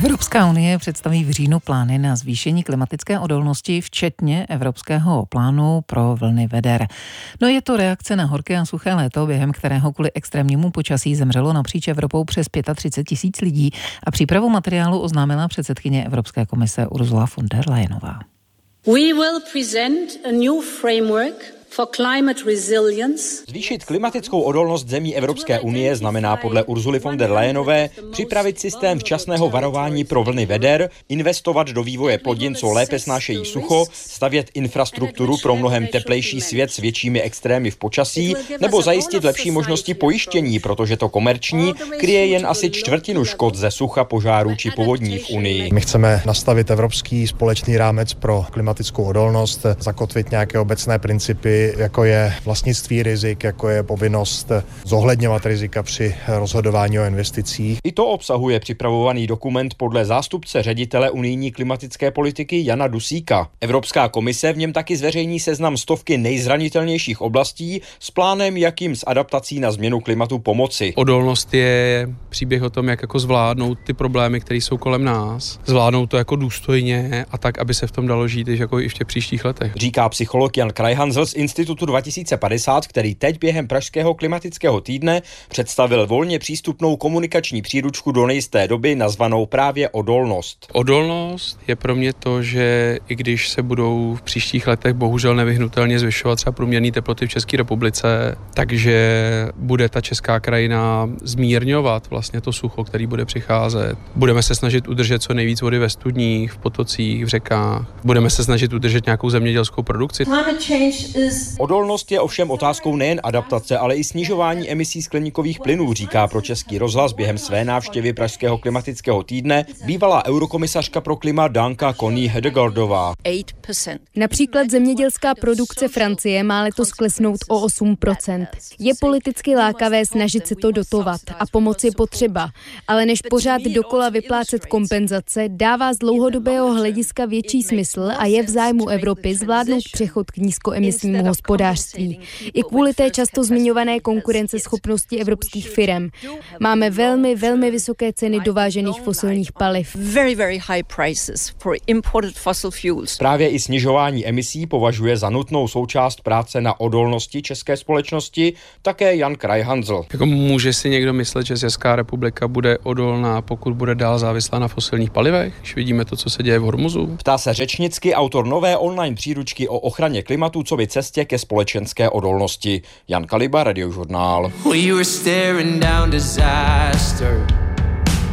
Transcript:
Evropská unie představí v říjnu plány na zvýšení klimatické odolnosti, včetně Evropského plánu pro vlny veder. No je to reakce na horké a suché léto, během kterého kvůli extrémnímu počasí zemřelo napříč Evropou přes 35 000 lidí a přípravu materiálu oznámila předsedkyně Evropské komise Ursula von der Leyenová. We will present a new framework for climate resilience. Zvýšit klimatickou odolnost zemí Evropské unie znamená podle Ursuly von der Leyenové připravit systém včasného varování pro vlny veder, investovat do vývoje plodin, co lépe snášejí sucho, stavět infrastrukturu pro mnohem teplejší svět s většími extrémy v počasí, nebo zajistit lepší možnosti pojištění, protože to komerční kryje jen asi čtvrtinu škod ze sucha, požárů či povodní v Unii. My chceme nastavit evropský společný rámec pro klimatickou odolnost, zakotvit nějaké obecné principy, jako je vlastnictví rizik, jako je povinnost zohledňovat rizika při rozhodování o investicích. I to obsahuje připravovaný dokument podle zástupce ředitele unijní klimatické politiky Jana Dusíka. Evropská komise v něm taky zveřejní seznam stovky nejzranitelnějších oblastí s plánem, jakým s adaptací na změnu klimatu pomoci. Odolnost je příběh o tom, jak jako zvládnout ty problémy, které jsou kolem nás. Zvládnout to jako důstojně a tak, aby se v tom dalo žít jako i v těch příštích letech. Říká psycholog Jan Krajhanzl z Institutu 2050, který teď během pražského klimatického týdne představil volně přístupnou komunikační příručku do nejisté doby nazvanou právě Odolnost. Odolnost je pro mě to, že i když se budou v příštích letech bohužel nevyhnutelně zvyšovat třeba průměrné teploty v České republice, takže bude ta česká krajina zmírňovat vlastně to sucho, který bude přicházet. Budeme se snažit udržet co nejvíc vody ve studních, v potocích, v řekách. Budeme se snažit udržet nějakou zemědělskou produkci. Odolnost je ovšem otázkou nejen adaptace, ale i snižování emisí skleníkových plynů, říká pro Český rozhlas během své návštěvy pražského klimatického týdne bývalá eurokomisařka pro klima Danka Connie Hedegaardová. Například zemědělská produkce Francie má letos klesnout o 8%. Je politicky lákavé snažit se to dotovat a pomoc je potřeba, ale než pořád dokola vyplácet kompenzace, dává z dlouhodobého hlediska větší smysl a je v zájmu Evropy zvládnout přechod k nízkoemisnímu hospodářství. I kvůli té často zmiňované konkurenceschopnosti evropských firem. Máme velmi, velmi vysoké ceny dovážených fosilních paliv. Právě i snižování emisí považuje za nutnou součást práce na odolnosti české společnosti také Jan Krajhanzl. Jako může si někdo myslet, že Česká republika bude odolná, pokud bude dál závislá na fosilních palivech, když vidíme to, co se děje v Hormuzu? Ptá se řečnicky autor nové online příručky o ochraně klimatu coby cestě ke společenské odolnosti. Jan Kaliba, Radiožurnál.